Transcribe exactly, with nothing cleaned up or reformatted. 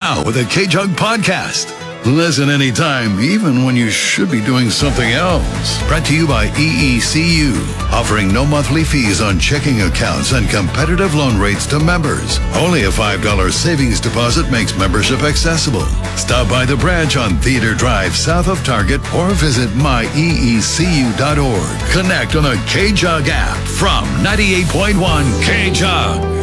now with the K-Jug Podcast. Listen anytime, even when you should be doing something else. Brought to you by E E C U, offering no monthly fees on checking accounts and competitive loan rates to members. Only a five dollars savings deposit makes membership accessible. Stop by the branch on Theater Drive south of Target or visit my e e c u dot org. Connect on the K-Jug app from ninety-eight point one K-Jug.